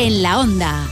en la Onda.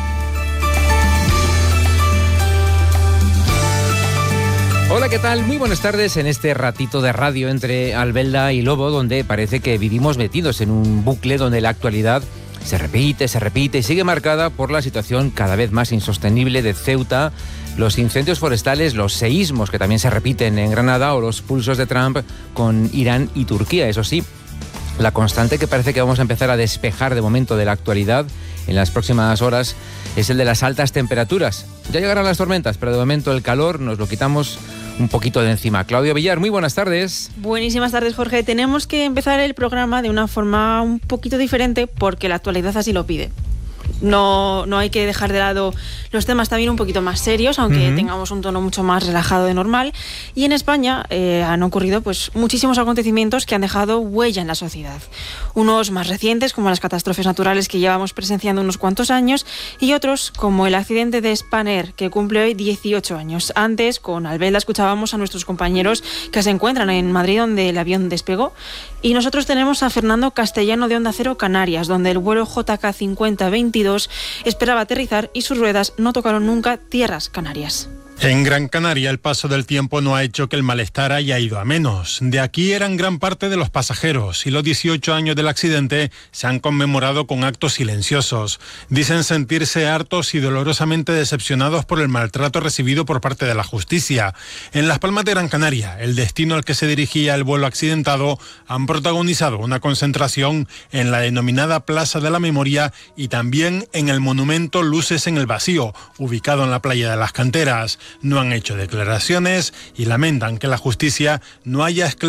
Hola, ¿qué tal? Muy buenas tardes en este ratito de radio entre Albelda y Lobo, donde parece que vivimos metidos en un bucle donde la actualidad se repite y sigue marcada por la situación cada vez más insostenible de Ceuta, los incendios forestales, los seísmos que también se repiten en Granada o los pulsos de Trump con Irán y Turquía. Eso sí, la constante que parece que vamos a empezar a despejar de momento de la actualidad en las próximas horas es el de las altas temperaturas. Ya llegarán las tormentas, pero de momento el calor nos lo quitamos un poquito de encima. Claudia Villar, muy buenas tardes. Buenísimas tardes, Jorge. Tenemos que empezar el programa de una forma un poquito diferente porque la actualidad así lo pide. No hay que dejar de lado los temas también un poquito más serios, aunque tengamos un tono mucho más relajado de normal. Y en España han ocurrido pues muchísimos acontecimientos que han dejado huella en la sociedad. Unos más recientes, como las catástrofes naturales que llevamos presenciando unos cuantos años, y otros, como el accidente de Spanair, que cumple hoy 18 años. Antes, con Albelda, escuchábamos a nuestros compañeros que se encuentran en Madrid, donde el avión despegó. Y nosotros tenemos a Fernando Castellano de Onda Cero Canarias, donde el vuelo JK 5022 esperaba aterrizar y sus ruedas no tocaron nunca tierras canarias. En Gran Canaria el paso del tiempo no ha hecho que el malestar haya ido a menos. De aquí eran gran parte de los pasajeros y los 18 años del accidente se han conmemorado con actos silenciosos. Dicen sentirse hartos y dolorosamente decepcionados por el maltrato recibido por parte de la justicia. En Las Palmas de Gran Canaria, el destino al que se dirigía el vuelo accidentado, han protagonizado una concentración en la denominada Plaza de la Memoria y también en el monumento Luces en el Vacío, ubicado en la playa de las Canteras. No han hecho declaraciones y lamentan que la justicia no haya esclarecido